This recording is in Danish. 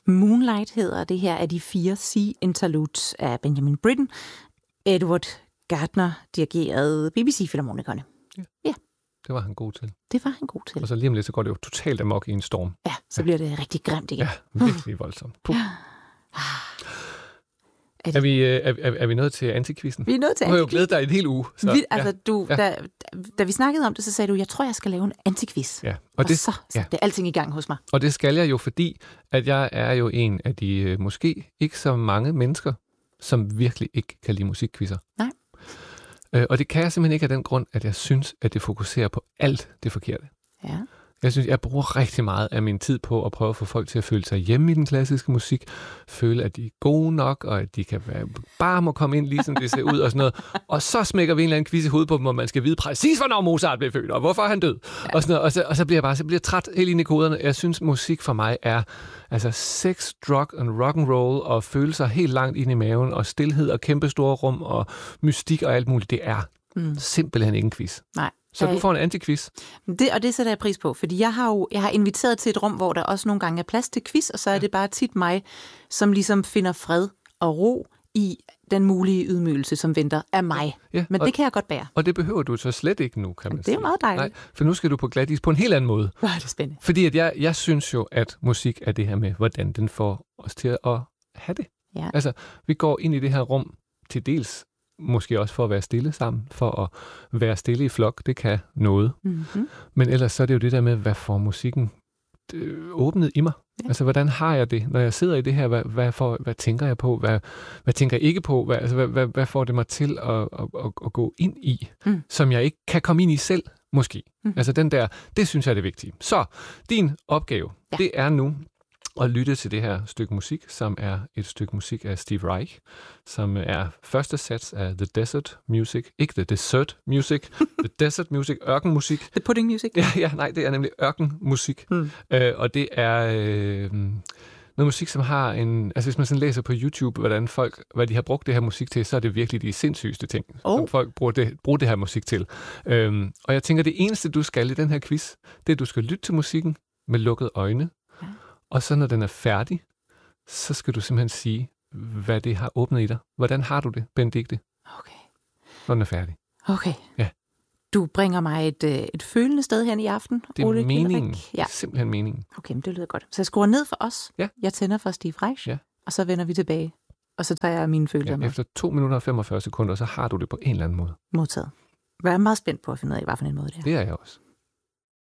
Moonlight hedder det her af de 4 Sea Interludes af Benjamin Britten. Edward Gardner dirigerede BBC-filharmonikerne. Ja. Det var han god til. Det var han god til. Og så lige om lidt, så går det jo totalt amok i en storm. Ja, så bliver det rigtig grimt igen. Ja, virkelig voldsomt. Er vi nået til antikvisten? Vi er nået til Du har jo glædet dig en hel uge. Så, Da vi snakkede om det, så sagde du, jeg tror, jeg skal lave en antikvist. Ja. Og så det er alting i gang hos mig. Og det skal jeg jo, fordi at jeg er jo en af de måske ikke så mange mennesker, som virkelig ikke kan lide musikquizzer. Nej. Og det kan jeg simpelthen ikke af den grund, at jeg synes, at det fokuserer på alt det forkerte. Ja. Jeg synes, jeg bruger rigtig meget af min tid på at prøve at få folk til at føle sig hjemme i den klassiske musik, føle, at de er gode nok, og at de kan bare må komme ind, ligesom det ser ud og sådan noget. Og så smækker vi en eller anden quiz i hovedet på dem, hvor man skal vide præcis, hvornår Mozart blev født, og hvorfor han død. Ja. Og, sådan noget. Og så bliver jeg bare træt helt ind i koderne. Jeg synes, musik for mig er sex, drug and rock and roll, og følelser helt langt ind i maven, og stilhed og kæmpe store rum, og mystik og alt muligt. Det er simpelthen ikke en quiz. Nej. Så du får en antikquiz. Det sætter jeg pris på, fordi jeg har inviteret til et rum, hvor der også nogle gange er plads til quiz, og så er det bare tit mig, som ligesom finder fred og ro i den mulige ydmygelse, som venter af mig. Ja, men det kan jeg godt bære. Og det behøver du så slet ikke nu, kan man sige. Det er jo meget dejligt. Nej, for nu skal du på glatis på en helt anden måde. Det er spændende. Fordi at jeg synes jo, at musik er det her med, hvordan den får os til at have det. Ja. Altså, vi går ind i det her rum til dels måske også for at være stille sammen, for at være stille i flok, det kan noget. Mm-hmm. Men ellers så er det jo det der med, hvad får musikken åbnet i mig? Ja. Altså, hvordan har jeg det, når jeg sidder i det her? Hvad tænker jeg på? Hvad tænker jeg ikke på? Hvad får det mig til at gå ind i, som jeg ikke kan komme ind i selv, måske? Altså, det synes jeg er det vigtige. Så, din opgave, det er nu at lytte til det her stykke musik, som er et stykke musik af Steve Reich, som er første sats af The Desert Music. Ikke The Desert Music, The Desert Music, ørkenmusik. The Pudding Music? Ja, nej, det er nemlig ørkenmusik. Og det er noget musik, som har en... Altså, hvis man sådan læser på YouTube, hvad de har brugt det her musik til, så er det virkelig de sindssygeste ting, som folk bruger det her musik til. Og jeg tænker, det eneste, du skal i den her quiz, det er, at du skal lytte til musikken med lukkede øjne. Og så når den er færdig, så skal du simpelthen sige, hvad det har åbnet i dig. Hvordan har du det, Benedikte? Okay. Når den er færdig. Okay. Ja. Du bringer mig et følende sted hen i aften. Det er meningen. Ja. Simpelthen meningen. Okay, men det lyder godt. Så jeg skruer ned for os. Ja. Jeg tænder for Steve Reich. Ja. Og så vender vi tilbage. Og så tager jeg mine følelser med. Efter 2 minutter og 45 sekunder, så har du det på en eller anden måde. Modtaget. Jeg er meget spændt på at finde ud af, hvad for en måde det er. Det er jeg også.